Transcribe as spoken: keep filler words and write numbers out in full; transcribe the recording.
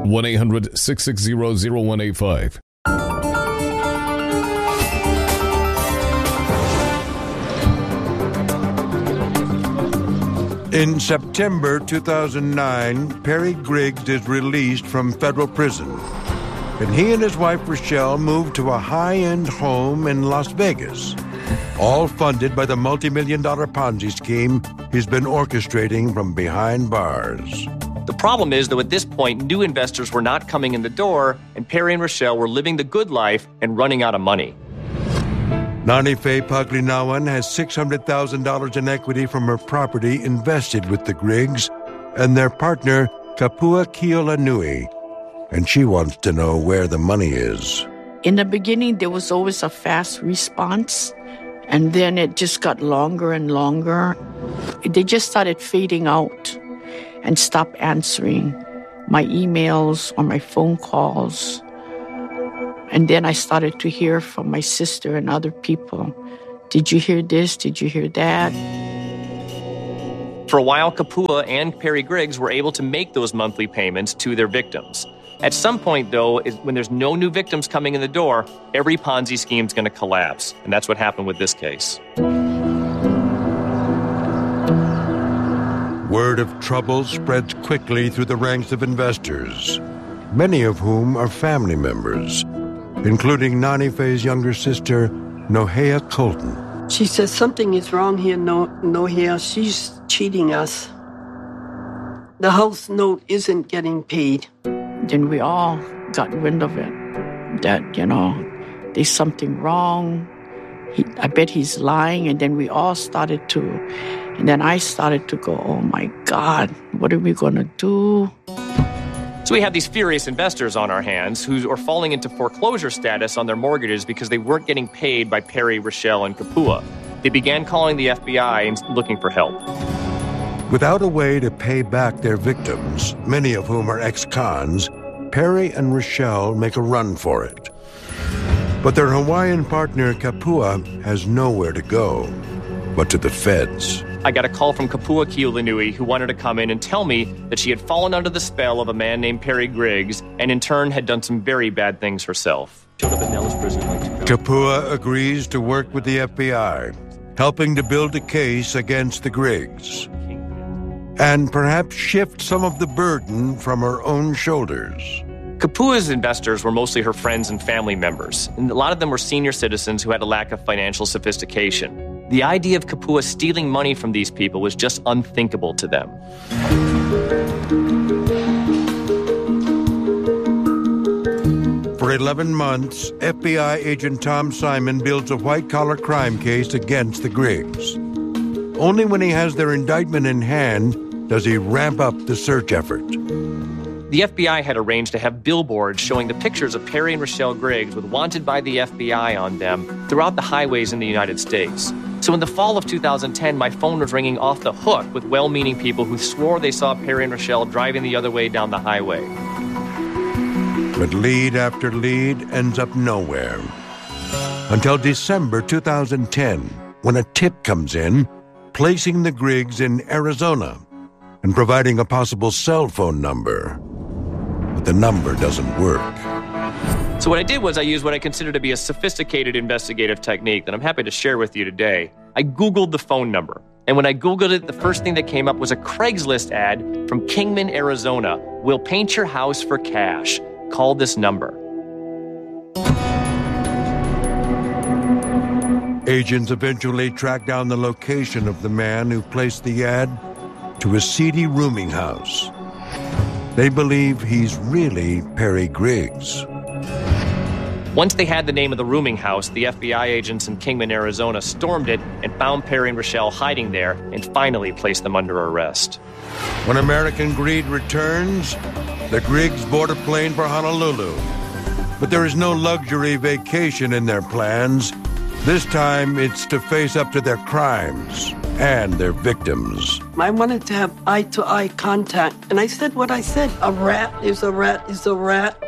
one eight hundred six six zero zero one eight five. In September two thousand nine, Perry Griggs is released from federal prison, and he and his wife Rochelle moved to a high-end home in Las Vegas, all funded by the multi-million dollar Ponzi scheme he's been orchestrating from behind bars. The problem is, though, at this point, new investors were not coming in the door, and Perry and Rochelle were living the good life and running out of money. Nanife Paglinawan has six hundred thousand dollars in equity from her property invested with the Griggs and their partner, Kapua Kiolanui, and she wants to know where the money is. In the beginning, there was always a fast response, and then it just got longer and longer. They just started fading out and stopped answering my emails or my phone calls. And then I started to hear from my sister and other people. Did you hear this? Did you hear that? For a while, Kapua and Perry Griggs were able to make those monthly payments to their victims. At some point, though, is when there's no new victims coming in the door, every Ponzi scheme is going to collapse. And that's what happened with this case. Word of trouble spreads quickly through the ranks of investors, many of whom are family members, including Nanife's younger sister, Nohea Colton. She says something is wrong here, no, Nohea. She's cheating us. The house note isn't getting paid. Then we all got wind of it, that, you know, there's something wrong. He, I bet he's lying. And then we all started to, and then I started to go, oh my God, what are we going to do? So we have these furious investors on our hands who are falling into foreclosure status on their mortgages because they weren't getting paid by Perry, Rochelle, and Kapua. They began calling the F B I and looking for help. Without a way to pay back their victims, many of whom are ex-cons, Perry and Rochelle make a run for it. But their Hawaiian partner, Kapua, has nowhere to go but to the feds. I got a call from Kapua Kiolanui, who wanted to come in and tell me that she had fallen under the spell of a man named Perry Griggs and in turn had done some very bad things herself. Kapua agrees to work with the F B I, helping to build a case against the Griggs, and perhaps shift some of the burden from her own shoulders. Kapua's investors were mostly her friends and family members, and a lot of them were senior citizens who had a lack of financial sophistication. The idea of Kapua stealing money from these people was just unthinkable to them. For eleven months, F B I agent Tom Simon builds a white-collar crime case against the Griggs. Only when he has their indictment in hand does he ramp up the search effort. The F B I had arranged to have billboards showing the pictures of Perry and Rochelle Griggs with "Wanted by the F B I" on them throughout the highways in the United States. So in the fall of two thousand ten, my phone was ringing off the hook with well-meaning people who swore they saw Perry and Rochelle driving the other way down the highway. But lead after lead ends up nowhere. Until December two thousand ten, when a tip comes in, placing the Griggs in Arizona and providing a possible cell phone number. But the number doesn't work. So what I did was I used what I consider to be a sophisticated investigative technique that I'm happy to share with you today. I Googled the phone number. And when I Googled it, the first thing that came up was a Craigslist ad from Kingman, Arizona. "We'll paint your house for cash. Call this number." Agents eventually track down the location of the man who placed the ad to a seedy rooming house. They believe he's really Perry Griggs. Once they had the name of the rooming house, the F B I agents in Kingman, Arizona stormed it and found Perry and Rochelle hiding there and finally placed them under arrest. When American greed returns, the Griggs board a plane for Honolulu. But there is no luxury vacation in their plans. This time, it's to face up to their crimes and their victims. I wanted to have eye-to-eye contact, and I said what I said. A rat is a rat is a rat.